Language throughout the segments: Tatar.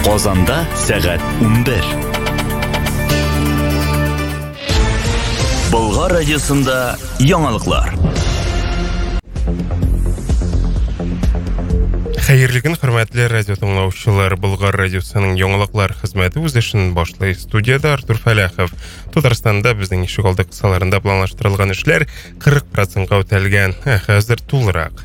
Казанда сәгать 11. Болгар радиосында яңалыклар. Хәерле көн, хөрмәтле радио тыңлаучылар. Болгар радиосының яңалыклар хезмәте үз эшен башлый. Студияда Артур Фәләхов. Татарстанда безнең ишек алды кысаларында планлаштырылган эшләр 40%-га үтәлгән. Хәзер тулырак.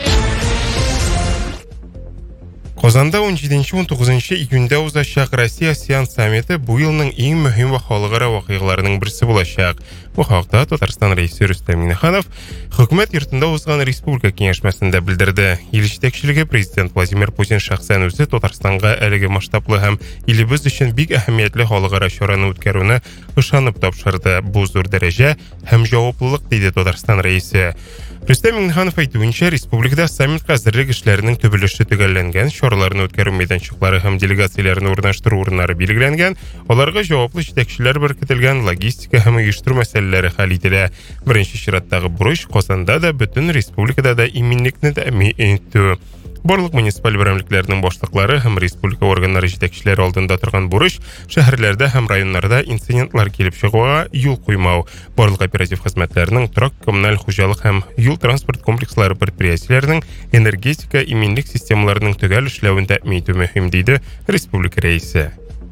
Казанда 17-19 июньдә узачак Россия-АСЕАН саммиты бу елның иң мөһим ва халыкара вакыйгаларының берсе булачак. Бу хакта Татарстан рәисе Рөстәм Миңнеханов хөкүмәт йортында узган республика киңәшмәсендә белдерде. Ил җитәкчелеге президент Владимир Путин шәхсән үзе Татарстанга әлеге масштаблы һәм илебез өчен бик әһәмиятле халыкара чараны үткәрүне ышанып тапшырды. Бу зур дәрәҗә һәм җаваплылык, диде Татарстан рәисе. Рөстәм Миңнеханов әйтүенчә, республикада саммитка әзерлек эшләренең төбелеше төгәлләнгән, чараларны үткәрү мәйданчыклары һәм делегацияләрне урнаштыру урыннары билгеләнгән, аларга җаваплы җитәкчеләр беркетелгән, логистика һәм оештыру мәсьәләләре хәл ителә. Беренче чираттагы бурыч Казанда да, бөтен республикада да иминлекне тәэмин итү. Барлык муниципаль берәмлекләрнең башлыклары һәм республика органнары җитәкчеләре алдында торган бурыч шәһәрләрдә һәм районнарда инцидентлар килеп чыгуга юл куймау. Барлык оператив хезмәтләрнең торак, коммуналь хуҗалык һәм юл транспорт комплекслары предприятиеләренең энергетика иминлек системаларының төгәл эшләвен тәэмин итү мөһим, диде республика рәисе.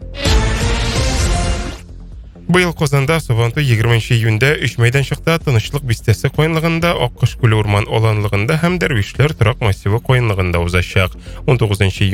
Быел Казанда Сабантуй 20 июньдә 3 мәйданчыкта тынычлык бистәсе куенлыгында, Аккош күле урман аланлыгында һәм Дәрвишләр торак массивы куенлыгында узачак. 19